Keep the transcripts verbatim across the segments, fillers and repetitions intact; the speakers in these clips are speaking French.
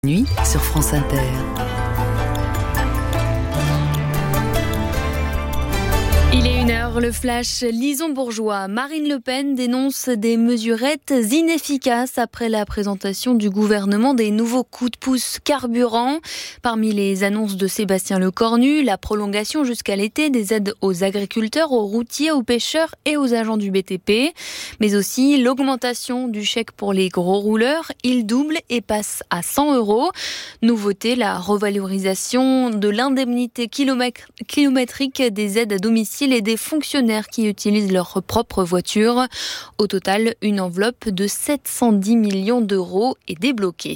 Nuit sur France Inter. Il est une heure, le flash Lison-Bourgeois. Marine Le Pen dénonce des mesurettes inefficaces après la présentation du gouvernement des nouveaux coups de pouce carburant. Parmi les annonces de Sébastien Lecornu, la prolongation jusqu'à l'été des aides aux agriculteurs, aux routiers, aux pêcheurs et aux agents du B T P. Mais aussi l'augmentation du chèque pour les gros rouleurs. Il double et passe à cent euros. Nouveauté, la revalorisation de l'indemnité kilométrique des aides à domicile et des fonctionnaires qui utilisent leur propre voiture. Au total, une enveloppe de sept cent dix millions d'euros est débloquée.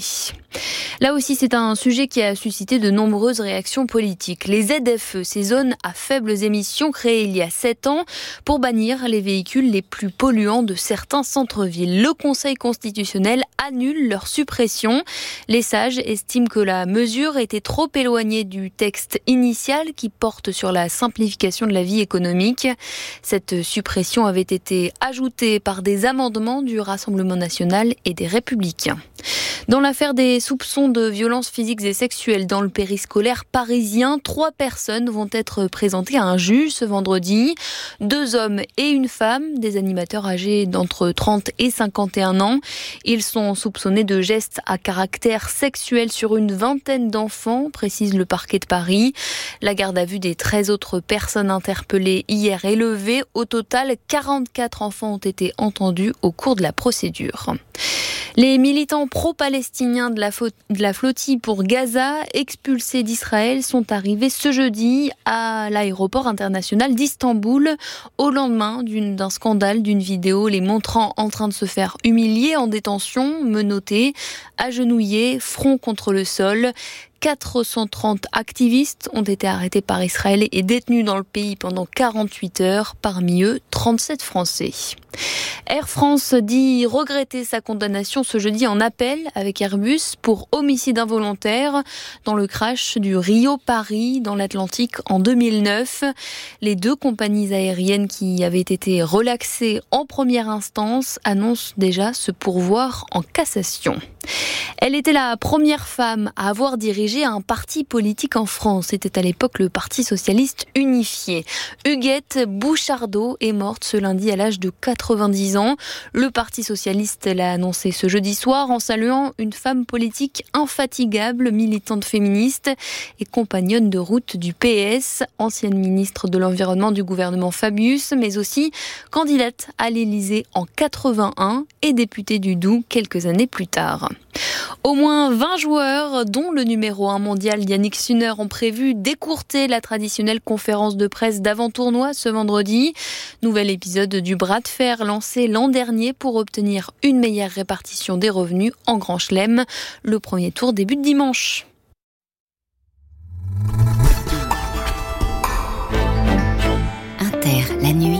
Là aussi, c'est un sujet qui a suscité de nombreuses réactions politiques. Les Z F E, ces zones à faibles émissions créées il y a sept ans pour bannir les véhicules les plus polluants de certains centres-villes. Le Conseil constitutionnel annule leur suppression. Les sages estiment que la mesure était trop éloignée du texte initial qui porte sur la simplification de la vie économique. Cette suppression avait été ajoutée par des amendements du Rassemblement national et des Républicains. Dans l'affaire des soupçons de violences physiques et sexuelles dans le périscolaire parisien, trois personnes vont être présentées à un juge ce vendredi. Deux hommes et une femme, des animateurs âgés d'entre trente et cinquante et un ans. Ils sont soupçonnés de gestes à caractère sexuel sur une vingtaine d'enfants, précise le parquet de Paris. La garde à vue des treize autres personnes interpellées hier est levée. Au total, quarante-quatre enfants ont été entendus au cours de la procédure. Les militants pro-palestiniens de la, fo- de la flottille pour Gaza, expulsés d'Israël, sont arrivés ce jeudi à l'aéroport international d'Istanbul, au lendemain d'une, d'un scandale d'une vidéo les montrant en train de se faire humilier en détention, menottés, agenouillés, front contre le sol. quatre cent trente activistes ont été arrêtés par Israël et détenus dans le pays pendant quarante-huit heures, parmi eux trente-sept Français. Air France dit regretter sa condamnation ce jeudi en appel avec Airbus pour homicide involontaire dans le crash du Rio-Paris dans l'Atlantique en deux mille neuf. Les deux compagnies aériennes qui avaient été relaxées en première instance annoncent déjà se pourvoir en cassation. Elle était la première femme à avoir dirigé un parti politique en France. C'était à l'époque le Parti socialiste unifié. Huguette Bouchardot est morte ce lundi à l'âge de quatre-vingt-dix ans. Le Parti socialiste l'a annoncé ce jeudi soir en saluant une femme politique infatigable, militante féministe et compagnonne de route du P S, ancienne ministre de l'Environnement du gouvernement Fabius, mais aussi candidate à l'Élysée en quatre-vingt-un et députée du Doubs quelques années plus tard. Au moins vingt joueurs, dont le numéro un mondial Yannick Sinner, ont prévu d'écourter la traditionnelle conférence de presse d'avant-tournoi ce vendredi. Nouvel épisode du bras de fer lancé l'an dernier pour obtenir une meilleure répartition des revenus en Grand Chelem. Le premier tour débute dimanche. Inter, la nuit.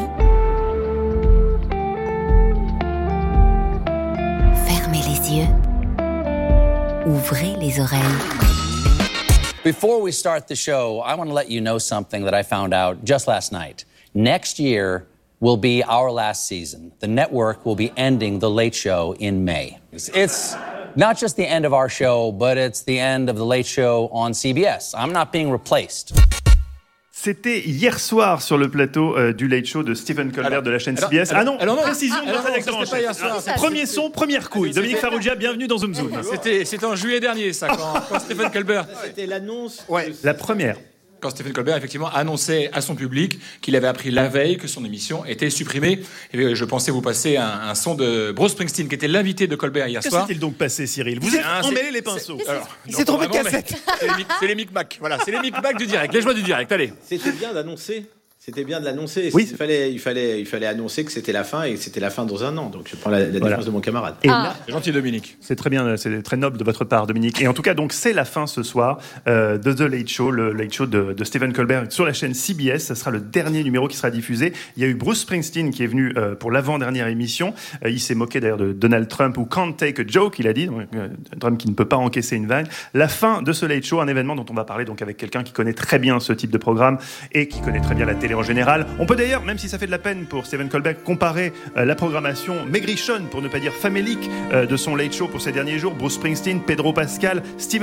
Fermez les yeux. Ouvrez les oreilles. Before we start the show, I want to let you know something that I found out just last night. Next year will be our last season. The network will be ending The Late Show in May. It's not just the end of our show, but it's the end of The Late Show on C B S. I'm not being replaced. C'était hier soir sur le plateau euh, du Late Show de Stephen Colbert alors, de la chaîne alors, C B S. Alors, ah non, alors, précision ah, de notre rédacteur en chef. Ah, premier son, première couille. Dominique Farrugia, bienvenue dans Zoom Zoom. C'était, c'était en juillet dernier, ça, quand, quand Stephen Colbert... C'était l'annonce... Ouais, la première. Quand Stephen Colbert, effectivement, annonçait à son public qu'il avait appris la veille que son émission était supprimée. Et je pensais vous passer un, un son de Bruce Springsteen, qui était l'invité de Colbert hier que soir. Que s'est-il donc passé, Cyril? Vous êtes emmêlé les pinceaux. C'est, alors, il s'est trompé de cassette. C'est les, c'est les micmacs, voilà, c'est les micmacs du direct, les joies du direct, allez. C'était bien d'annoncer. C'était bien de l'annoncer. Oui. Il fallait, il fallait, il fallait annoncer que c'était la fin et que c'était la fin dans un an. Donc je prends la, la voilà. défense de mon camarade. Et ah. là, c'est gentil, Dominique. C'est très bien, c'est très noble de votre part, Dominique. Et en tout cas, donc c'est la fin ce soir euh, de The Late Show, le Late Show de, de Stephen Colbert sur la chaîne C B S. Ce sera le dernier numéro qui sera diffusé. Il y a eu Bruce Springsteen qui est venu euh, pour l'avant-dernière émission. Euh, il s'est moqué d'ailleurs de Donald Trump ou can't take a joke, il a dit. Donc, euh, Trump qui ne peut pas encaisser une vanne. La fin de ce Late Show, un événement dont on va parler donc avec quelqu'un qui connaît très bien ce type de programme et qui connaît très bien la télé manière générale. On peut d'ailleurs, même si ça fait de la peine pour Stephen Colbert, comparer euh, la programmation maigrichonne, pour ne pas dire famélique, euh, de son Late Show pour ces derniers jours. Bruce Springsteen, Pedro Pascal, Stephen